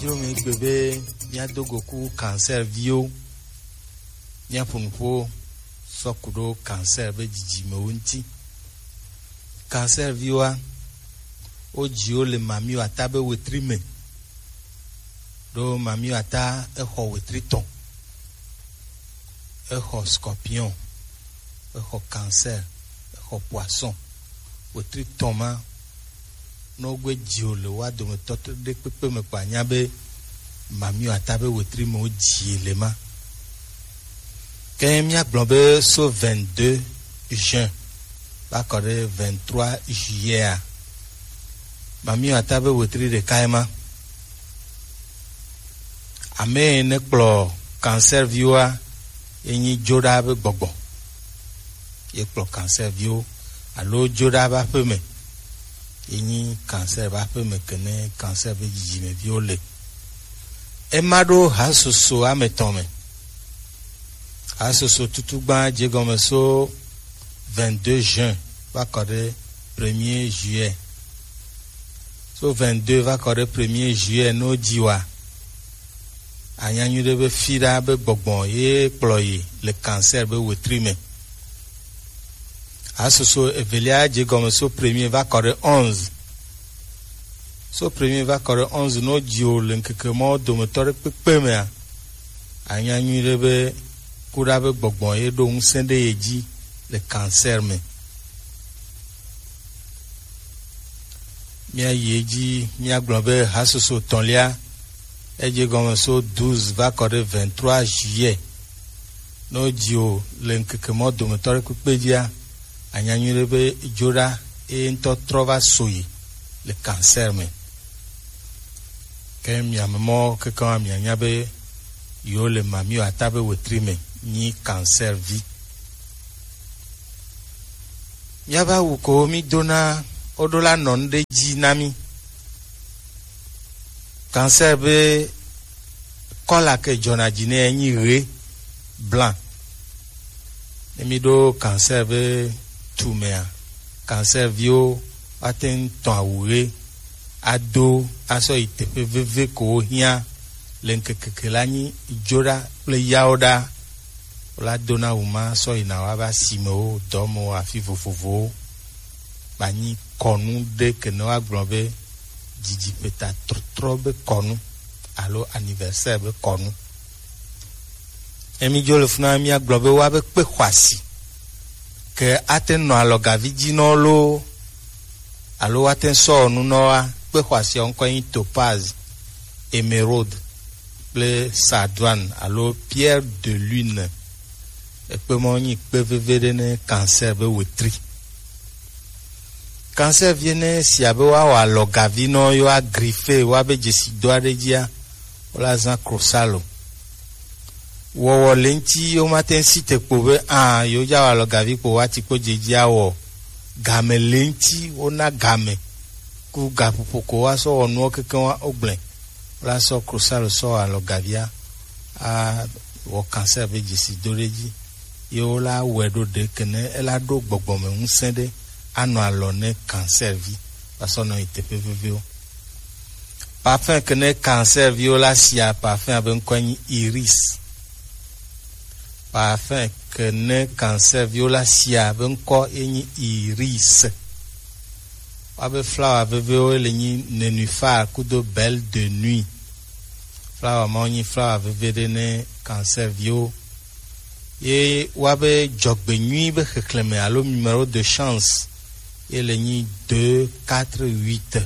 radio mi gbebe mia dogoku cancer vio mia punpo sokudo cancer be jijime wonti cancer vioa o jio le mami ata be wetrime do mami ata eho wetriton eho scorpion eho cancer eho poisson wetriton ma no gwe jio le wa do me toto de pepe me pa nya be mami ata be wetrime o jile ma quand mia globé so 22 juin ba kore 23 juillet mami atabe wetri de kaima ame ne kplo cancer viewa enyi joda be gbogbo ye kplo cancer view alo joda ba peme enyi cancer ba peme kene cancer be jime viole emado hasuso ametome asoso tutugba jegomeso 22 juin va correr 1er juillet so 22 va correr 1er juillet no diwa anyanyu de be fira be gbogbon ye ploye le cancer be wetrime asoso evelia jegomeso 1er va correr 11 so 1er va correr 11 no dio le nkekemo dometore pepeme anyanyu de be kura be gbogbon ye do nsende yeji le cancer me mia yeji mia globe hasoso tonlia eje gomeso 12 va correr 23 juillet no dio le nkekemo dometore kupedia anyanyure be joda e nto trova soyi le cancer me kem ya memo ke kan mi anyabe yo le mami atabe wetrime ni cancer vi yaba uko mi dona odola non de jinami cancer be kola ke jona jine ni re blanc emi do cancer be tumea cancer vio aten ton awure ado aso itepe veve ko hia lenkekelani joda le yaoda la dona uma so ina wa ba simo domo afifofofo bani konu de que no aglobe jiji peta trobe konu alo anniversaire be konu emi jole funa mi aglobe wa be pe kwasi ke ateno aloga vigino lo alo aten so nu no wa pe kwasi onko yin topaz émeraude le sadouane alo pierre de lune e pe moni pe vevede ne cancer be wetri cancer viene si abe wa logavino yo a griffe wa be jesi doare dia ola zan crosalo wo lenti yo maten site pobe yo ja wa logavi po wa ti ko jejia wo game lenti ona game ku gapu ko wa so onu keke wa oglen ola so crosalo so a logavia wo cancer be jesi doreji yo la wedo de kene ela do gbogbo me unsende anu alone cancer vi pasono itepe vivio parfum kene cancer viola sia parfum aben kwani iris parfum kene cancer viola sia aben ko eni iris abe flower vivio leni nénuphar kudo belle de nuit flower moni flower vivede ne cancer vio et wabe jogbe nuit be reclamer alo numéro de chance et le ni 248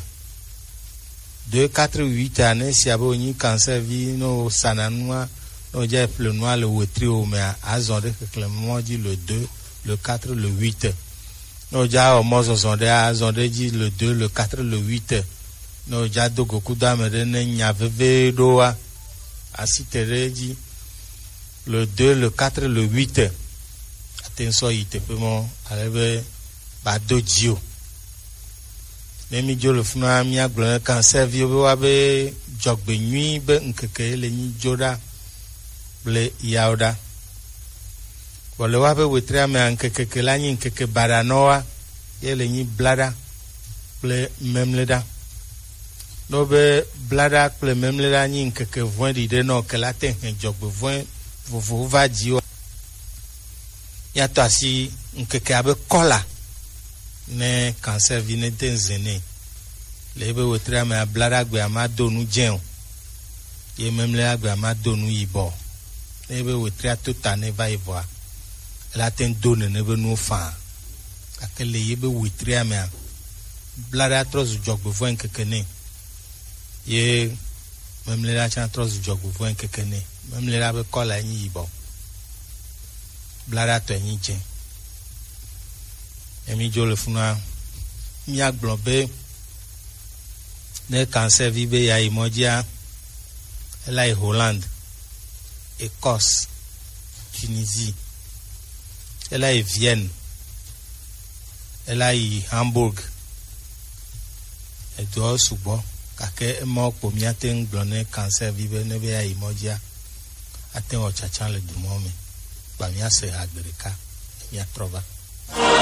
ane si abo ni cancer vi no sananwa no ja le noir le wetri o me azon de reclamer dit le 2 le 4 le 8 no ja o mo zon de azon de dit le 2 le 4 le 8 no ja do goku da me de ne nya veve do a asitere dit le 2, le 4, le 8. Attention, il te peut arriver à Dodio. Même si le fuma mi a glonné cancer, vieux wabe jogbe nuit be nkeke le ni joda ble yaoda. Wale wabe wetre ame nkeke la ni nkeke baranoa ye le ni blada ble memleda. no be blada kple memle la nyi nkeke voin di de no ke la te hen jogbe voin vovo va di o ya to asi nkeke abe kola ne cancer vi ne den zene le be wetra me blada gbe ama donu jen ye memle agbe ama donu yibo le be wetra tota ne va ivoa la ten donu ne be nu fa akele ye be wetra me blada tros jogbe voin nkeke ne ye memle la chan tros jogbe voin nkeke ne memle la be kola nyi yibo blada to nyi jen emi jo le funa mi agblon ne cancer vi be ya imodia ela Hollande Écosse Tunisie ela Vienne ela Hamburg edo subo kake mo po mi aten glone cancer vi be ne be ya imodia aten o chacha le dumo mi ba mi ase agbereka mi atrova